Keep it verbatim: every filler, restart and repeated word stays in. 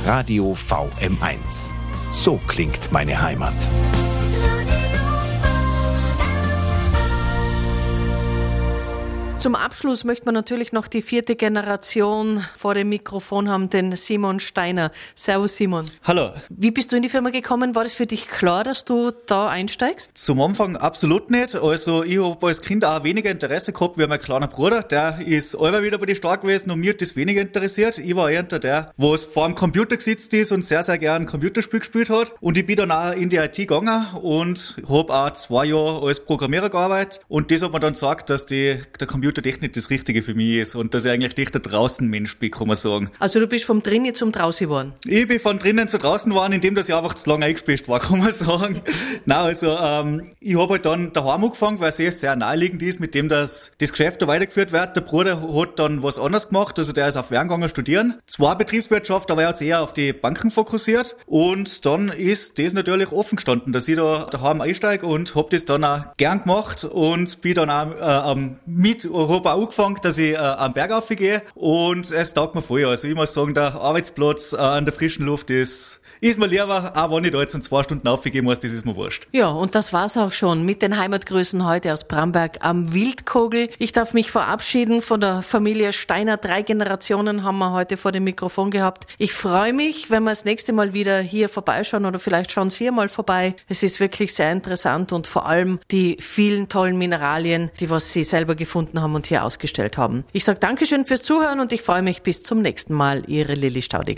Radio V M eins. So klingt meine Heimat. Zum Abschluss möchte man natürlich noch die vierte Generation vor dem Mikrofon haben, den Simon Steiner. Servus Simon. Hallo. Wie bist du in die Firma gekommen? War das für dich klar, dass du da einsteigst? Zum Anfang absolut nicht. Also ich habe als Kind auch weniger Interesse gehabt wie mein kleiner Bruder. Der ist immer wieder bei den Stark gewesen und mir hat das weniger interessiert. Ich war eher der, was vor dem Computer gesetzt ist und sehr, sehr gern ein Computerspiel gespielt hat. Und ich bin dann auch in die I T gegangen und habe auch zwei Jahre als Programmierer gearbeitet. Und das hat mir dann gesagt, dass die, der Computer Technik das Richtige für mich ist und dass ich eigentlich echt der Draußen-Mensch bin, kann man sagen. Also du bist vom Drinnen zum Draußen geworden? Ich bin von drinnen zu draußen geworden, indem dass ich einfach zu lange eingespäßt war, kann man sagen. Nein, also ähm, ich habe halt dann daheim angefangen, weil es eh sehr naheliegend ist, mit dem dass das Geschäft da weitergeführt wird. Der Bruder hat dann was anderes gemacht, also der ist auf Wern gegangen studieren. Zwar Betriebswirtschaft, aber er hat sich eher auf die Banken fokussiert und dann ist das natürlich offen gestanden, dass ich da daheim einsteige und habe das dann auch gern gemacht und bin dann auch äh, mit habe auch angefangen, dass ich äh, am Berg raufgehe und es taugt mir voll. Also ich muss sagen, der Arbeitsplatz äh, an der frischen Luft ist, ist mir lieber, auch wenn ich da jetzt in zwei Stunden aufgehen muss, das ist mir wurscht. Ja, und das war's auch schon mit den Heimatgrüßen heute aus Bramberg am Wildkogel. Ich darf mich verabschieden von der Familie Steiner. Drei Generationen haben wir heute vor dem Mikrofon gehabt. Ich freue mich, wenn wir das nächste Mal wieder hier vorbeischauen oder vielleicht schauen Sie hier mal vorbei. Es ist wirklich sehr interessant und vor allem die vielen tollen Mineralien, die was Sie selber gefunden haben und hier ausgestellt haben. Ich sage Dankeschön fürs Zuhören und ich freue mich bis zum nächsten Mal. Ihre Lilly Staudinger.